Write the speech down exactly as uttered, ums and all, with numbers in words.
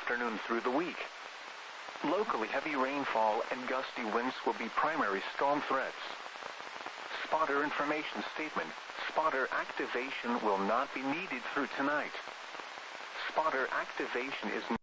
afternoon through the week. Locally heavy rainfall and gusty winds will be primary storm threats. Spotter information statement. Spotter activation will not be needed through tonight. Spotter activation is